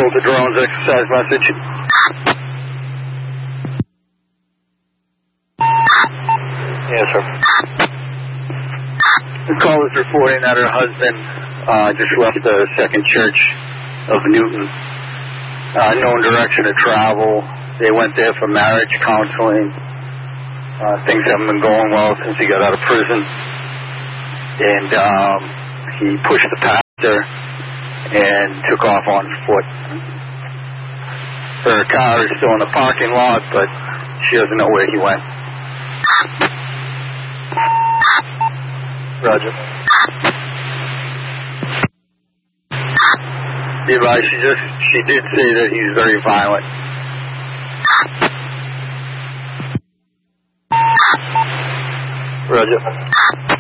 Delta Drones exercise message. Yes, sir. The call is reporting that her husband just left the Second Church of Newton. Known direction to travel. They went there for marriage counseling. Things haven't been going well since he got out of prison. And he pushed the pastor and took off on foot. Her car is still in the parking lot, but she doesn't know where he went. Roger. She did say that he's very violent. Roger.